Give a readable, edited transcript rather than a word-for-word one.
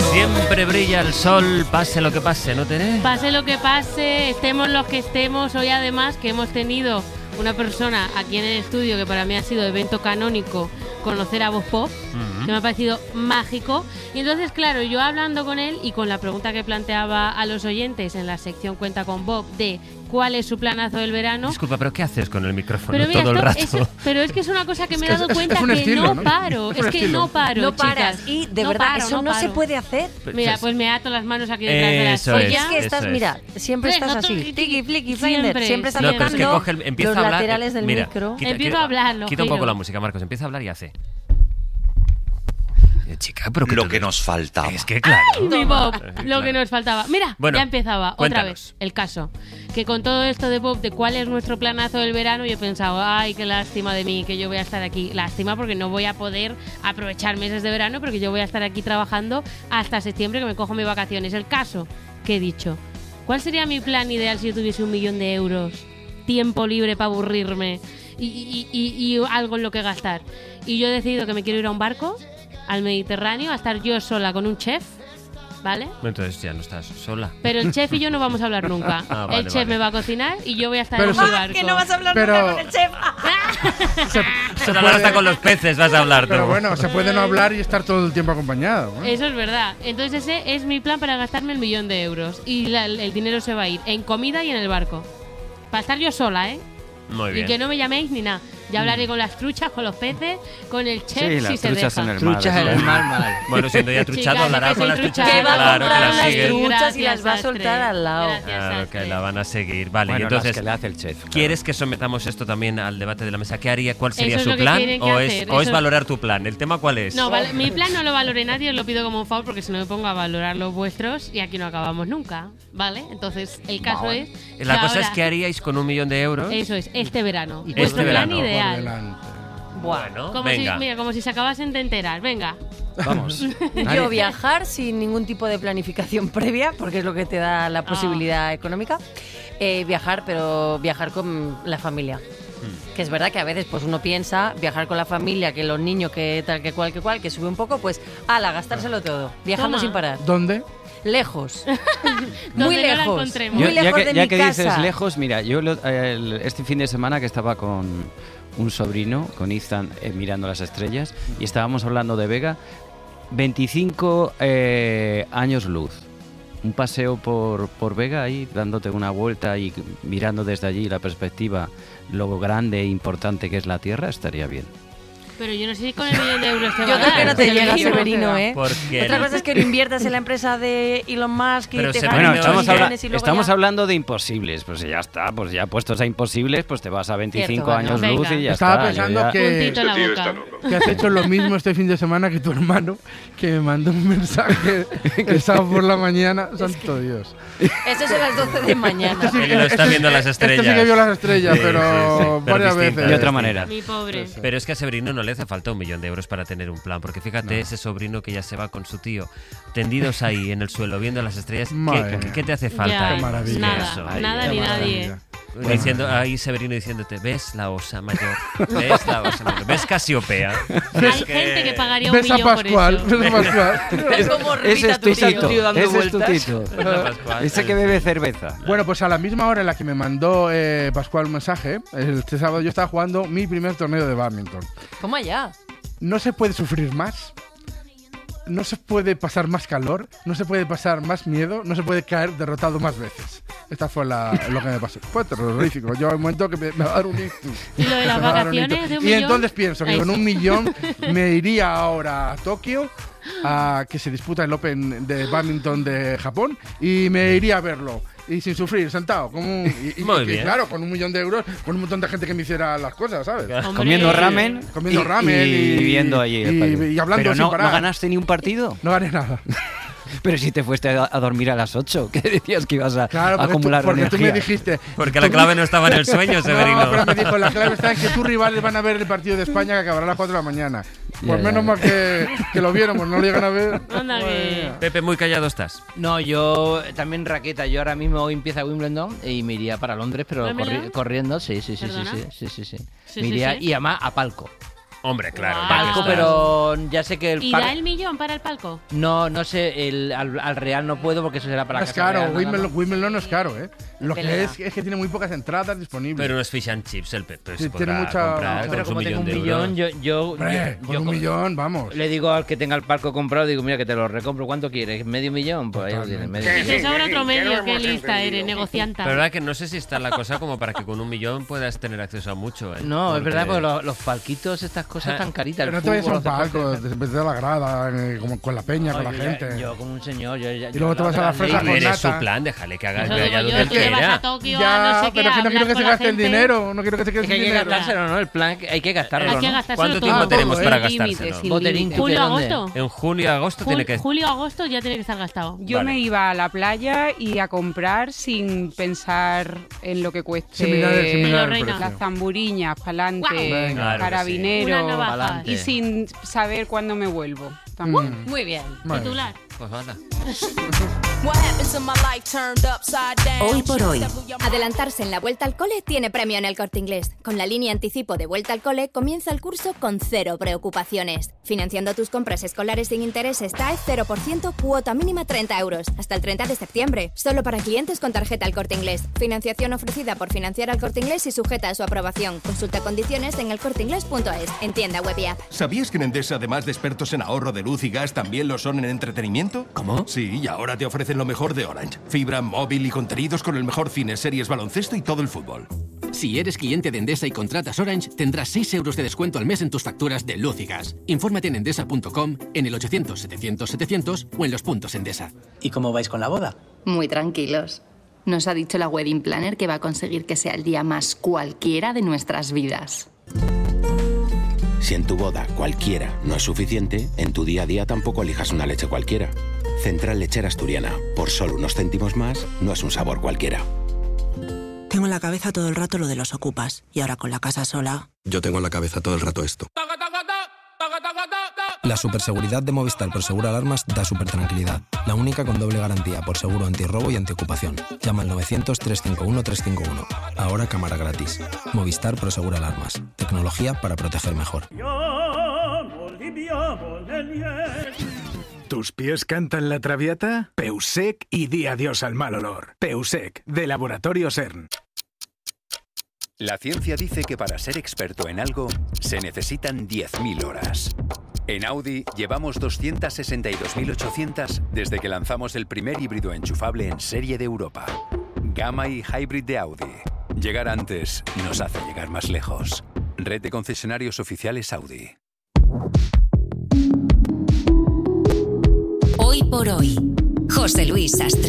Siempre brilla el sol, pase lo que pase, ¿no, Tere? Pase lo que pase, estemos los que estemos. Hoy además que hemos tenido una persona aquí en el estudio que para mí ha sido evento canónico, conocer a Bob Pop, que me ha parecido mágico. Y entonces, claro, yo hablando con él y con la pregunta que planteaba a los oyentes en la sección Cuenta con Bob de cuál es su planazo del verano. Disculpa, ¿pero qué haces con el micrófono pero mira, todo el rato? Pero es que es una cosa que me he dado cuenta es un que estilo, no paro. Es que no paro, No paras. chicas. Y de No verdad, paro, eso no se puede hacer. Mira, pues me ato las manos aquí detrás de las Eso es. Oye, ollas. es que estás, eso es. mira, siempre estás así. Tiki, flicky, finder. Siempre estás No, pero es que tocando coge empieza los a hablar. laterales del Mira, micro. Empiezo a hablar, lo Quita un giro. poco la música, Marcos. Empieza a hablar y hace. Chica, pero Lo que nos faltaba. Es que claro. Mi Bob, lo Claro. que nos faltaba. Mira, Bueno, ya empezaba otra cuéntanos. vez el caso. Que con todo esto de Bob, de cuál es nuestro planazo del verano, yo he pensado, ay, qué lástima de mí, que yo voy a estar aquí. Lástima porque no voy a poder aprovechar meses de verano, porque yo voy a estar aquí trabajando hasta septiembre, que me cojo mis vacaciones. El caso que he dicho, ¿cuál sería mi plan ideal si yo tuviese 1 millón de euros? Tiempo libre para aburrirme y algo en lo que gastar. Y yo he decidido que me quiero ir a un barco al Mediterráneo, a estar yo sola con un chef, ¿vale? Entonces ya no estás sola. Pero el chef y yo no vamos a hablar nunca. Ah, vale, el chef vale. me va a cocinar y yo voy a estar Pero en se- mi barco. que no vas a hablar Pero- nunca con el chef. Se Ahora hasta con los peces vas a hablar, Pero tú. bueno, se puede no hablar y estar todo el tiempo acompañado, ¿no? Eso es verdad. Entonces ese es mi plan para gastarme 1 millón de euros. Y el dinero se va a ir en comida y en el barco. Para estar yo sola, ¿eh? Muy Y bien. que no me llaméis ni nada. Ya hablaré con las truchas, con los peces, con el chef, Sí, si las se truchas deja. en el mar. Truchas en el mar, mal. Bueno, siendo ya truchado, Chicas, hablará que con soy las truchas. trucha. Que va a Claro, que comprar las las sigue. truchas y las va a Sastre. soltar al lado. Gracias, Claro, Sastre. que la van a seguir. Vale, Bueno, y entonces, las que le hace el chef. claro. ¿quieres que sometamos esto también al debate de la mesa? ¿Qué haría? ¿Cuál sería Eso es su lo que plan? tienen que ¿O hacer, es eso- valorar tu plan? ¿El tema cuál es? No, mi plan no lo valore nadie, os lo pido como un favor porque si no me pongo a valorar los vuestros y aquí no acabamos nunca, ¿vale? Entonces, el caso es... La que cosa es ahora- ¿qué haríais con 1 millón de euros? Eso es, este verano. Y Vuestro este plan verano. Por ideal. delante. Bueno, Como venga. si, mira, como si se acabasen de enterar. Venga. Vamos. Yo viajar sin ningún tipo de planificación previa, porque es lo que te da la posibilidad económica. Viajar, pero viajar con la familia. Que es verdad que a veces pues uno piensa viajar con la familia, que los niños, que tal, que cual, que sube un poco, pues ala, gastárselo todo. Viajamos Toma. sin parar. ¿Dónde? Lejos. Donde Muy no la lejos. encontremos. Muy Ya lejos que, de ya mi que casa. dices lejos, mira, yo este fin de semana que estaba con un sobrino, con Ethan, mirando las estrellas, y estábamos hablando de Vega, 25 años luz. Un paseo por Vega ahí, dándote una vuelta y mirando desde allí la perspectiva, lo grande e importante que es la Tierra, estaría bien. Pero yo no sé si con el 1 millón de euros te va Yo a creo que dar. no te Te lo llega, digo. Severino, ¿eh? Porque Otra cosa es que lo inviertas en la empresa de Elon Musk y Pero te Severino, ganes Bueno, los estamos, millones y luego estamos ya- hablando de imposibles, pues ya está, pues ya puestos a imposibles, pues te vas a 25 Cierto, bueno. años luz Venga. y ya Estaba está. yo pensando ya- que, Puntito en la boca. que has hecho lo mismo este fin de semana que tu hermano, que me mandó un mensaje el sábado por la mañana. Santo Dios. Eso es a las 12 de mañana. Él lo está viendo las estrellas. Este sí que vio las estrellas, Sí, pero, sí, sí, pero varias distinto. veces. De otra manera. Mi pobre. Pero es que a Severino no le hace falta 1 millón de euros para tener un plan, porque fíjate, ese sobrino que ya se va con su tío, tendidos ahí en el suelo, viendo las estrellas, Madre mía. ¿qué te hace falta Ya, ahí? maravilla. nada, Eso. nada Qué ni maravilla. nadie. Diciendo, ahí Severino diciéndote, ¿ves la osa mayor? ¿Ves la osa mayor? ¿Ves Casiopea? Hay gente que pagaría 1 Ves a millón por Pascual, eso. ves a Pascual. Es como Ese repita es tu tío. tito, dando ese es tu vueltas. tito. Pascual. Ese que bebe cerveza. Bueno, pues a la misma hora en la que me mandó Pascual un mensaje, este sábado yo estaba jugando mi primer torneo de badminton. ¿Cómo allá? No se puede sufrir más, no se puede pasar más calor, no se puede pasar más miedo, no se puede caer derrotado más veces. Esta fue lo que me pasó. Fue terrorífico. Yo hay un momento que me va a dar un ictus. ¿Y lo de las Me va a dar un vacaciones ictus. de 1 Y millón? entonces pienso que Eso. con 1 millón me iría ahora a Tokio, a que se disputa el Open de badminton de Japón, y me iría a verlo. Y sin sufrir, sentado. Como Muy bien. claro, con 1 millón de euros, con un montón de gente que me hiciera las cosas, ¿sabes? Hombre. Comiendo ramen, Comiendo ramen y viendo allí el partido. y hablando Pero sin no, parar. ¿no ganaste ni un partido? No gané nada. Pero si te fuiste a dormir a las 8, que decías que ibas a Claro, porque, acumular porque tú me energía. dijiste. Porque la clave no estaba en el sueño, Severino. No, pero me dijo, la clave está en que tus rivales van a ver el partido de España que acabará a las 4 de la mañana. Pues Ya, menos ya. mal que lo viéramos, no lo llegan a ver. Anda que... Pepe, muy callado estás. No, yo también raqueta. Yo ahora mismo hoy empieza Wimbledon y me iría para Londres, pero ¿Wimbledon? corriendo. Sí. ¿Perdona? Sí. Sí, Me iría sí. y además a palco. Hombre, claro. Guau. ya que Palco, estás. pero ya sé que el ¿Y par- da el millón para el palco? No sé, al Real no puedo porque eso será para No la es Casa caro, Real, nada más. Wimbledon no es caro, ¿eh? Lo que Pelea. es que tiene muy pocas entradas disponibles. Pero no es fish and chips, el Pepe. Sí, Se tiene podrá mucha- comprar Pero con su como tengo un de millón, euros. yo Con un millón, vamos. le digo al que tenga el palco comprado, digo, mira que te lo recompro, ¿cuánto quieres? ¿Medio millón? Pues ahí lo tienes, medio millón. Se sobra otro medio, qué lista eres, negocianta. Pero verdad que no sé si está la cosa como para que con 1 millón puedas tener acceso a mucho. No, es verdad, porque los palquitos, estas cosas tan caritas. Pero el no te vayas a un fútbol, los palco, deportes. desde la grada, como con la peña, con la Yo gente. Yo como un señor. Y luego te vas a la fresa con Eres su nata. plan, déjale que haga Eso que digo vaya yo, donde tú te vas a quiera. Tokio a Ya, no sé qué, pero es que no quiero hablas que se con la gaste el gente. dinero. No quiero que se quede Es que sin hay que dinero. gastárselo, ¿no? El plan, hay que gastarlo, Hay que ¿no? gastárselo ¿Cuánto todo. tiempo todo, tenemos ¿eh? para Sin límites, gastárselo? sin Boterín, límites. ¿tú qué, Julio, dónde? agosto. En junio, agosto tiene que... Julio, agosto ya tiene que estar gastado. Yo Vale. me iba a la playa y a comprar sin pensar en lo que cueste Sin mirar el reina. precio. las zamburiñas, pa'lante, Venga. Claro que sí. carabinero, Unas navajas. Pa'lante. y sin saber cuándo me vuelvo. También. Muy bien. Vale. Titular. Pues anda. Hoy por hoy. Adelantarse en la vuelta al cole tiene premio en El Corte Inglés. Con la línea anticipo de vuelta al cole comienza el curso con 0 preocupaciones. Financiando tus compras escolares sin intereses TAE 0%, cuota mínima 30 euros. Hasta el 30 de septiembre. Solo para clientes con tarjeta El Corte Inglés. Financiación ofrecida por Financiar al Corte Inglés y sujeta a su aprobación. Consulta condiciones en elcorteinglés.es. En tienda web y app. ¿Sabías que en Endesa, además de expertos en ahorro de luz y gas, también lo son en entretenimiento? ¿Cómo? Sí, y ahora te ofrecen lo mejor de Orange. Fibra, móvil y contenidos con el mejor cine, series, baloncesto y todo el fútbol. Si eres cliente de Endesa y contratas Orange, tendrás 6 euros de descuento al mes en tus facturas de luz y gas. Infórmate en endesa.com, en el 800-700-700 o en los puntos Endesa. ¿Y cómo vais con la boda? Muy tranquilos. Nos ha dicho la wedding planner que va a conseguir que sea el día más cualquiera de nuestras vidas. Si en tu boda cualquiera no es suficiente, en tu día a día tampoco elijas una leche cualquiera. Central Lechera Asturiana. Por solo unos céntimos más, no es un sabor cualquiera. Tengo en la cabeza todo el rato lo de los ocupas. Y ahora con la casa sola... Yo tengo en la cabeza todo el rato esto. La superseguridad de Movistar por Seguro Alarmas da supertranquilidad. La única con doble garantía por seguro antirrobo y antiocupación. Llama al 900-351-351. Ahora cámara gratis. Movistar por Seguro Alarmas. Tecnología para proteger mejor. ¿Tus pies cantan la traviata? Peusec y di adiós al mal olor. Peusec, de Laboratorio CERN. La ciencia dice que para ser experto en algo se necesitan 10.000 horas. En Audi llevamos 262.800 desde que lanzamos el primer híbrido enchufable en serie de Europa. Gamma y Hybrid de Audi. Llegar antes nos hace llegar más lejos. Red de concesionarios oficiales Audi. Hoy por hoy, José Luis Sastre.